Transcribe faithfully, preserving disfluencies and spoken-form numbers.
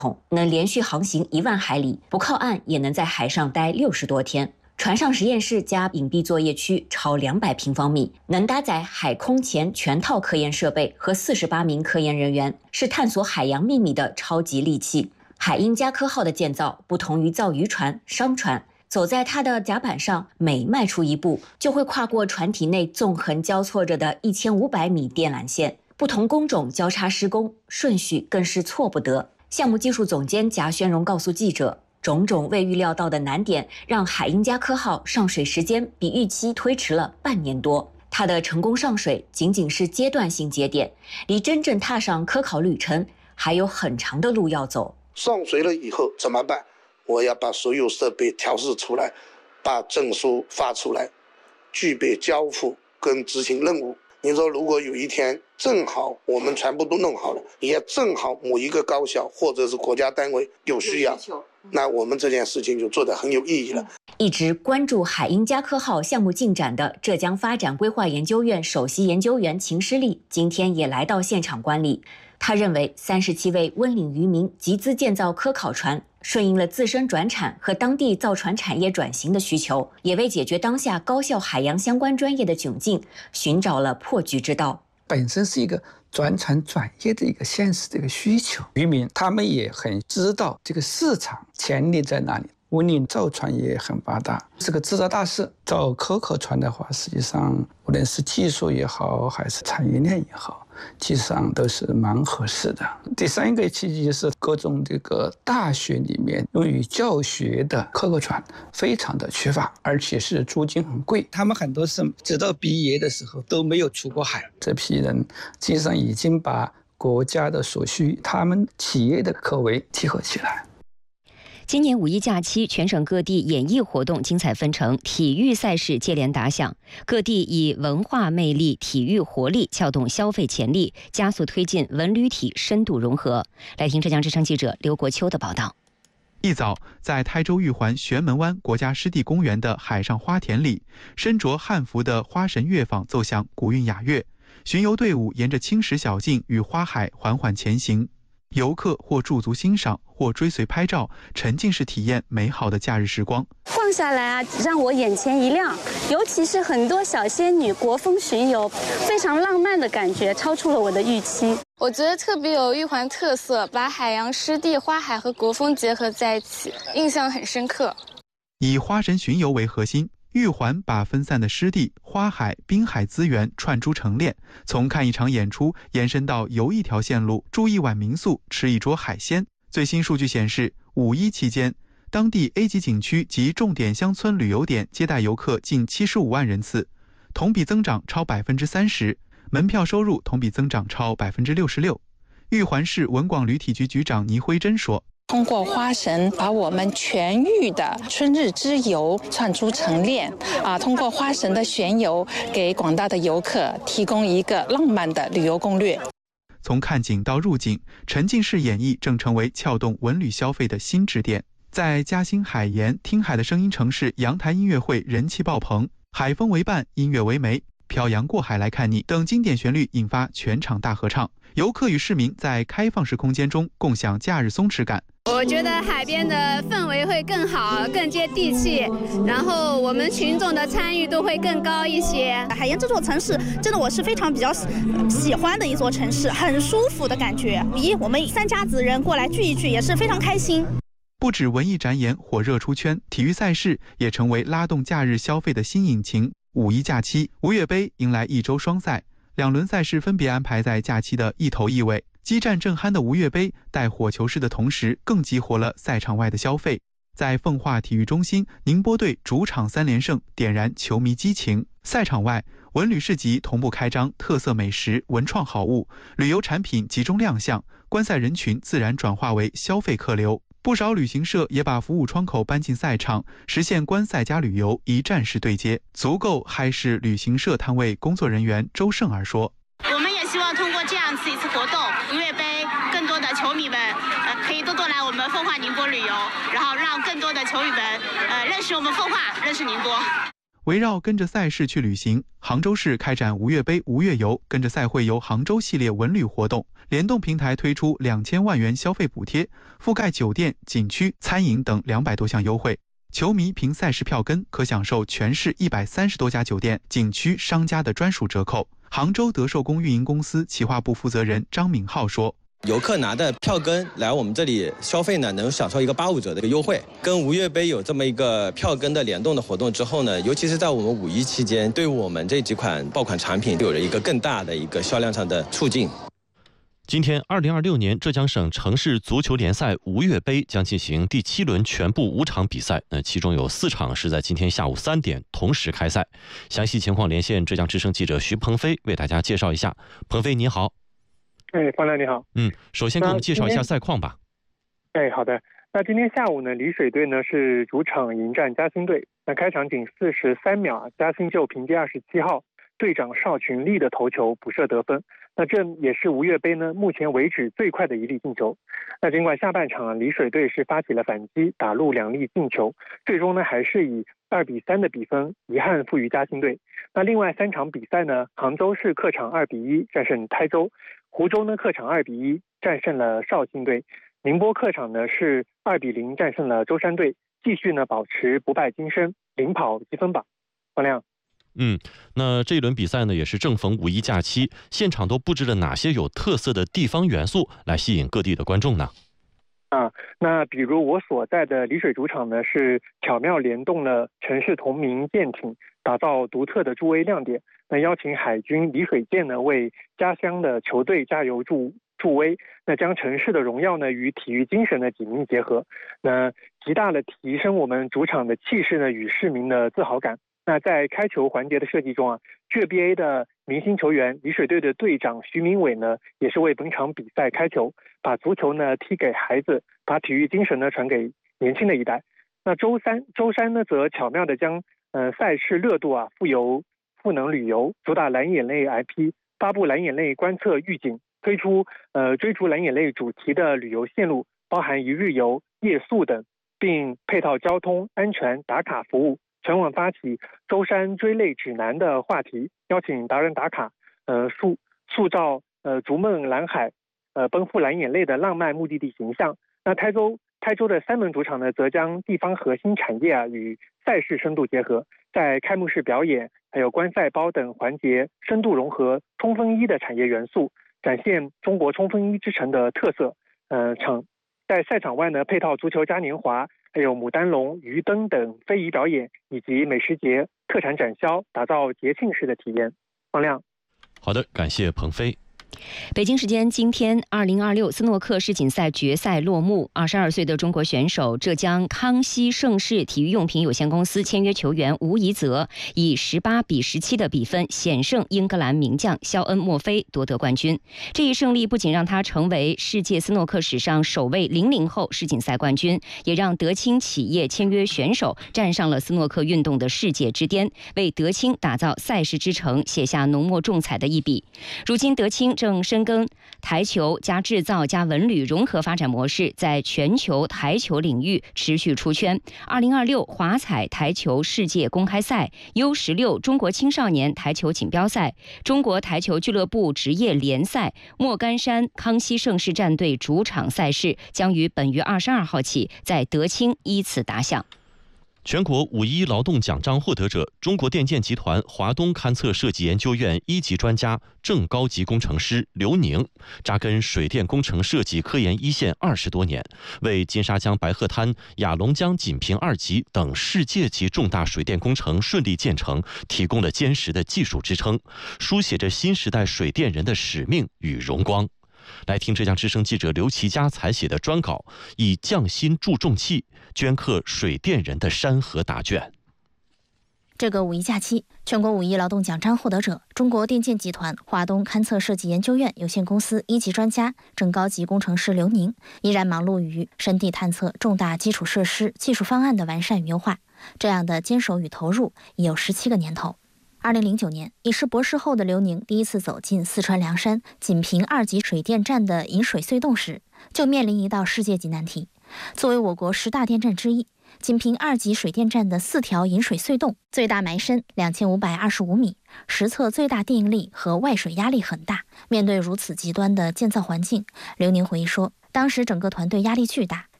能连续航行一万海里，不靠岸也能在海上待六十多天。船上实验室加隐蔽作业区超两百平方米，能搭载海空前全套科研设备和四十八名科研人员，是探索海洋秘密的超级利器。海鹰加科号的建造不同于造渔船、商船，走在它的甲板上，每迈出一步就会跨过船体内纵横交错着的一千五百米电缆线，不同工种交叉施工，顺序更是错不得。项目技术总监贾宣荣告诉记者，种种未预料到的难点让海鹰加科号上水时间比预期推迟了半年多。它的成功上水仅仅是阶段性节点，离真正踏上科考旅程还有很长的路要走。 上水了以后怎么办？我要把所有设备调试出来，把证书发出来，具备交付跟执行任务。你说如果有一天正好我们全部都弄好了，也正好某一个高校或者是国家单位有需要，那我们这件事情就做得很有意义了。 一直关注海鹰加科号项目进展的浙江发展规划研究院首席研究员秦诗丽今天也来到现场观礼。他认为三十七位温岭渔民集资建造科考船，顺应了自身转产和当地造船产业转型的需求，也为解决当下高校海洋相关专业的窘境寻找了破局之道。 本身是一个转产转业的一个现实的一个需求，渔民他们也很知道这个市场潜力在哪里。温岭造船也很发达，是个制造大市。造科考船的话，实际上无论是技术也好，还是产业链也好，其实上都是蛮合适的。第三个契机是各种这个大学里面用于教学的科考船非常的缺乏，而且是租金很贵。他们很多是直到毕业的时候都没有出过海。这批人实际上已经把国家的所需、他们企业的口味结合起来。 今年五一假期，全省各地演艺活动精彩纷呈，体育赛事接连打响，各地以文化魅力、体育活力撬动消费潜力，加速推进文旅体深度融合。来听浙江之声记者刘国秋的报道。 一早，在台州玉环玄门湾国家湿地公园的海上花田里，身着汉服的花神乐坊奏响古韵雅乐，巡游队伍沿着青石小径与花海缓缓前行。游客或驻足欣赏，或追随拍照，沉浸式体验美好的假日时光。 逛下来啊，让我眼前一亮，尤其是很多小仙女国风巡游，非常浪漫的感觉，超出了我的预期。 我觉得特别有玉环特色，把海洋、湿地、花海和国风结合在一起，印象很深刻。 以花神巡游为核心，玉环把分散的湿地、花海、滨海资源串珠成链，从看一场演出延伸到游一条线路，住一晚民宿，吃一桌海鲜。最新数据显示，五一期间，当地 A 级景区及重点乡村旅游点接待游客近七十五万人次，同比增长超百分之三十，门票收入同比增长超百分之六十六。玉环市文广旅体局局长倪辉珍说。 通过花神把我们全域的春日之游串珠成链啊，通过花神的旋游，给广大的游客提供一个浪漫的旅游攻略。 从看景到入景，沉浸式演绎正成为撬动文旅消费的新支点。在嘉兴海盐听海的声音城市阳台音乐会人气爆棚，海风为伴，音乐为媒，漂洋过海来看你等经典旋律引发全场大合唱。游客与市民在开放式空间中共享假日松弛感。 我觉得海边的氛围会更好，更接地气，然后我们群众的参与度会更高一些。 海盐这座城市真的我是非常比较喜欢的一座城市，很舒服的感觉。咦，我们三家子人过来聚一聚也是非常开心。 不止文艺展演火热出圈，体育赛事也成为拉动假日消费的新引擎。五一假期，吴越杯迎来一周双赛，两轮赛事分别安排在假期的一头一尾。激战正酣的吴越杯带火球式的同时，更激活了赛场外的消费。在奉化体育中心，宁波队主场三连胜，点燃球迷激情。赛场外，文旅市集同步开张，特色美食、文创好物、旅游产品集中亮相，观赛人群自然转化为消费客流。不少旅行社也把服务窗口搬进赛场，实现观赛加旅游一站式对接，足够嗨市旅行社摊位工作人员周胜儿说。 我们也希望通过这样子一次活动，吴越杯更多的球迷们呃可以多多来我们奉化宁波旅游，然后让更多的球迷们呃认识我们奉化，认识宁波。 围绕跟着赛事去旅行，杭州市开展吴越杯吴越游跟着赛会游杭州系列文旅活动，联动平台推出两千万元消费补贴，覆盖酒店、景区、餐饮等两百多项优惠。球迷凭赛事票根可享受全市一百三十多家酒店、景区商家的专属折扣。杭州德寿宫运营公司企划部负责人张敏浩说， 游客拿的票根来我们这里消费呢，能享受一个八五折的一个优惠。跟吴越杯有这么一个票根的联动的活动之后呢，尤其是在我们五一期间，对我们这几款爆款产品有了一个更大的一个销量上的促进。 今天，二零二六年浙江省城市足球联赛吴越杯将进行第七轮全部五场比赛，那其中有四场是在今天下午三点同时开赛。详细情况连线浙江之声记者徐鹏飞为大家介绍一下。鹏飞，你好。 哎，方亮你好。 嗯，首先给我们介绍一下赛况吧。 哎，好的。那今天下午呢，丽水队呢是主场迎战嘉兴队。那开场仅四十三秒啊，嘉兴就凭借二十七号队长邵群力的头球补射得分。那这也是吴越杯呢目前为止最快的一粒进球。那尽管下半场啊，丽水队是发起了反击，打入两粒进球，最终呢还是以二比三的比分遗憾负于嘉兴队。那另外三场比赛呢，杭州市客场二比一战胜台州。湖州呢客场二比一战胜了绍兴队，宁波客场呢是二比零战胜了舟山队，继续呢保持不败金身，领跑积分榜。王亮， 嗯，那这一轮比赛呢也是正逢五一假期，现场都布置了哪些有特色的地方元素来吸引各地的观众呢？ 啊，那比如我所在的丽水主场呢，是巧妙联动了城市同名舰艇，打造独特的助威亮点。那邀请海军丽水舰呢，为家乡的球队加油助助威。那将城市的荣耀呢与体育精神的紧密结合，那极大的提升我们主场的气势呢与市民的自豪感。那在开球环节的设计中啊 ，G B A 的明星球员丽水队的队长徐明伟呢，也是为本场比赛开球，把足球呢踢给孩子，把体育精神呢传给年轻的一代。那舟山舟山呢，则巧妙地将呃赛事热度啊富由赋能旅游，主打蓝眼泪 I P， 发布蓝眼泪观测预警，推出呃追逐蓝眼泪主题的旅游线路，包含一日游、夜宿等，并配套交通安全打卡服务。全网发起舟山追泪指南的话题，邀请达人打卡，呃塑塑造呃逐梦蓝海，呃奔赴蓝眼泪的浪漫目的地形象。那台州台州的三门主场呢，则将地方核心产业啊与赛事深度结合，在开幕式表演还有观赛包等环节深度融合冲锋衣的产业元素，展现中国冲锋衣之城的特色。呃场在赛场外呢，配套足球嘉年华，还有牡丹龙、鱼灯等非遗表演，以及美食节、特产展销，打造节庆式的体验。王亮， 好的，感谢鹏飞。 北京时间今天，二零二六斯诺克世锦赛决赛落幕。二十二岁的中国选手浙江康熙盛世体育用品有限公司签约球员吴怡泽，以十八比十七的比分险胜英格兰名将肖恩·墨菲，夺得冠军。这一胜利不仅让他成为世界斯诺克史上首位零零后世锦赛冠军，也让德清企业签约选手站上了斯诺克运动的世界之巅，为德清打造赛事之城写下浓墨重彩的一笔。如今，德清正深耕台球加制造加文旅融合发展模式，在全球台球领域持续出圈。二零二六华彩台球世界公开赛 U 十六 中国青少年台球锦标赛、中国台球俱乐部职业联赛莫干山康熙盛世战队主场赛事将于本月二十二号起在德清依次打响。 全国五一劳动奖章获得者，中国电建集团华东勘测设计研究院一级专家正高级工程师刘宁，扎根水电工程设计科研一线二十多年，为金沙江白鹤滩、雅龙江锦屏二级等世界级重大水电工程顺利建成提供了坚实的技术支撑，书写着新时代水电人的使命与荣光。来听浙江之声记者刘其佳采写的专稿，以匠心铸重器，镌刻水电人的山河答卷。 这个五一假期，全国五一劳动奖章获得者，中国电建集团华东勘测设计研究院有限公司一级专家、正高级工程师刘宁，依然忙碌于深地探测重大基础设施技术方案的完善与优化。这样的坚守与投入已有十七个年头。二零零九年，已是博士后的刘宁第一次走进四川凉山锦屏二级水电站的引水隧洞时，就面临一道世界级难题。作为我国十大电站之一， 仅凭二级水电站的四条引水隧洞，最大埋深两千五百二十五米，实测最大电应力和外水压力很大。面对如此极端的建造环境，刘宁回忆说，当时整个团队压力巨大，